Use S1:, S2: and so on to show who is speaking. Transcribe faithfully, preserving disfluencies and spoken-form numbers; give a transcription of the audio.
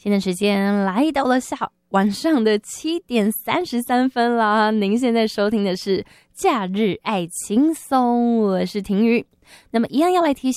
S1: 现在时间来到了下晚上的七点三十三分啦。您现在收听的是假日爱轻松，我是婷瑜。那么一样要来提醒